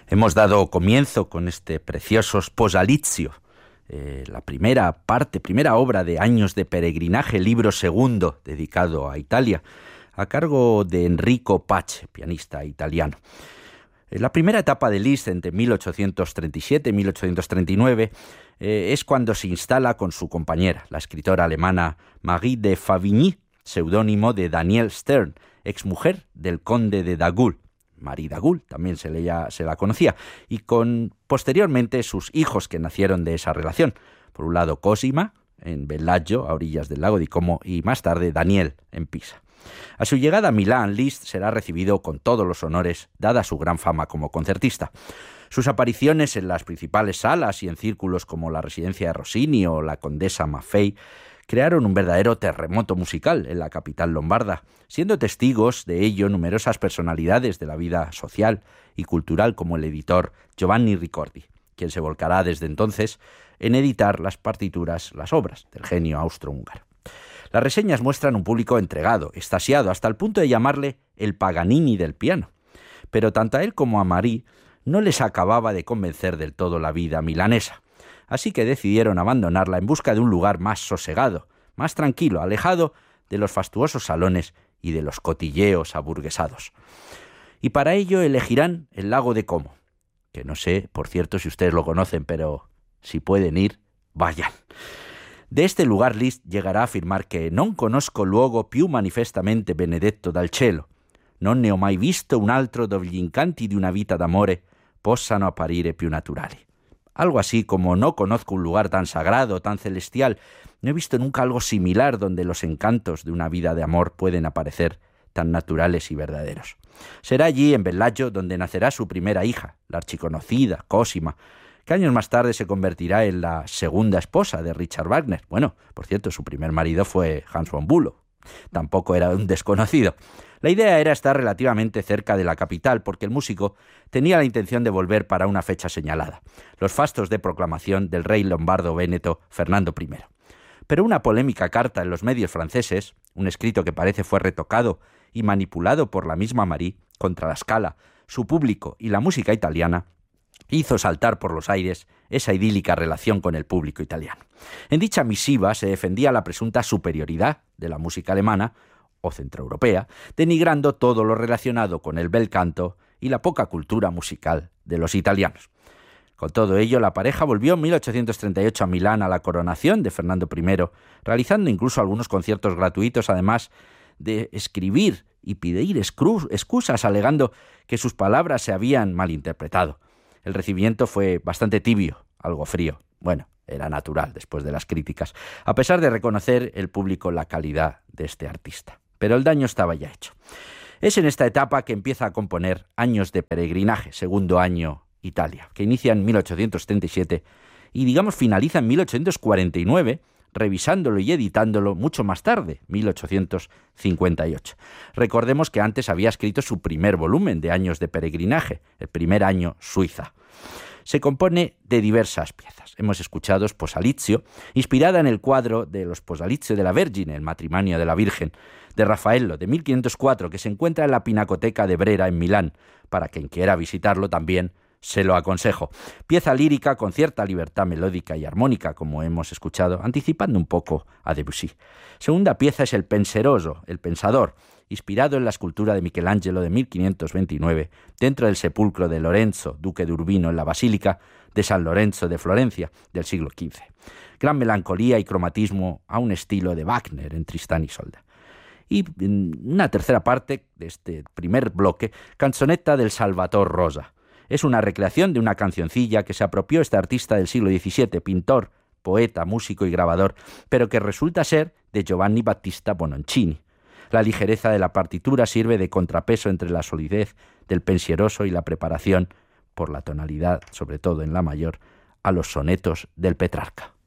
Hemos dado comienzo con este precioso Sposalizio, la primera obra de Años de peregrinaje, libro segundo dedicado a Italia, a cargo de Enrico Pace, pianista italiano. La primera etapa de Liszt, entre 1837 y 1839, es cuando se instala con su compañera, la escritora alemana Marie de Favigny, seudónimo de Daniel Stern, exmujer del conde de Dagoult. Marie Dagoult también se la conocía, y con posteriormente sus hijos que nacieron de esa relación. Por un lado Cosima, en Bellagio, a orillas del lago di Como, y más tarde Daniel, en Pisa. A su llegada a Milán, Liszt será recibido con todos los honores, dada su gran fama como concertista. Sus apariciones en las principales salas y en círculos como la residencia de Rossini o la Condesa Maffei crearon un verdadero terremoto musical en la capital lombarda, siendo testigos de ello numerosas personalidades de la vida social y cultural como el editor Giovanni Ricordi, quien se volcará desde entonces en editar las partituras, las obras del genio austrohúngaro. Las reseñas muestran un público entregado, extasiado, hasta el punto de llamarle el Paganini del piano. Pero tanto a él como a Marie no les acababa de convencer del todo la vida milanesa. Así que decidieron abandonarla en busca de un lugar más sosegado, más tranquilo, alejado de los fastuosos salones y de los cotilleos aburguesados. Y para ello elegirán el lago de Como, que no sé, por cierto, si ustedes lo conocen, pero si pueden ir, vayan. De este lugar Liszt llegará a afirmar que «non conosco luogo più manifestamente benedetto dal cielo, non ne ho mai visto un altro dove gli incanti di una vita d'amore possano apparire più naturali». Algo así como «no conozco un lugar tan sagrado, tan celestial, no he visto nunca algo similar donde los encantos de una vida de amor pueden aparecer tan naturales y verdaderos». Será allí, en Bellagio, donde nacerá su primera hija, la archiconocida Cosima, que años más tarde se convertirá en la segunda esposa de Richard Wagner. Bueno, por cierto, su primer marido fue Hans von Bülow. Tampoco era un desconocido. La idea era estar relativamente cerca de la capital, porque el músico tenía la intención de volver para una fecha señalada, los fastos de proclamación del rey lombardo véneto Fernando I. Pero una polémica carta en los medios franceses, un escrito que parece fue retocado y manipulado por la misma Marie contra la Scala, su público y la música italiana, hizo saltar por los aires esa idílica relación con el público italiano. En dicha misiva se defendía la presunta superioridad de la música alemana o centroeuropea, denigrando todo lo relacionado con el bel canto y la poca cultura musical de los italianos. Con todo ello, la pareja volvió en 1838 a Milán a la coronación de Fernando I, realizando incluso algunos conciertos gratuitos, además de escribir y pedir excusas alegando que sus palabras se habían malinterpretado. El recibimiento fue bastante tibio, algo frío. Bueno, era natural después de las críticas, a pesar de reconocer el público la calidad de este artista. Pero el daño estaba ya hecho. Es en esta etapa que empieza a componer Años de peregrinaje, segundo año Italia, que inicia en 1877 y, finaliza en 1849, revisándolo y editándolo mucho más tarde, 1858. Recordemos que antes había escrito su primer volumen de Años de peregrinaje, el primer año Suiza. Se compone de diversas piezas. Hemos escuchado Sposalizio, inspirada en el cuadro de los Sposalizio de la Vergine, el matrimonio de la Virgen, de Raffaello, de 1504, que se encuentra en la Pinacoteca de Brera, en Milán. Para quien quiera visitarlo también se lo aconsejo. Pieza lírica con cierta libertad melódica y armónica, como hemos escuchado, anticipando un poco a Debussy. Segunda pieza es el Penseroso, el Pensador, inspirado en la escultura de Michelangelo de 1529, dentro del sepulcro de Lorenzo, duque de Urbino, en la Basílica de San Lorenzo de Florencia, del siglo XV. Gran melancolía y cromatismo a un estilo de Wagner en Tristán y Isolda. Y en una tercera parte de este primer bloque, Canzonetta del Salvator Rosa. Es una recreación de una cancioncilla que se apropió este artista del siglo XVII, pintor, poeta, músico y grabador, pero que resulta ser de Giovanni Battista Bononcini. La ligereza de la partitura sirve de contrapeso entre la solidez del Pensieroso y la preparación, por la tonalidad, sobre todo en la mayor, a los sonetos del Petrarca.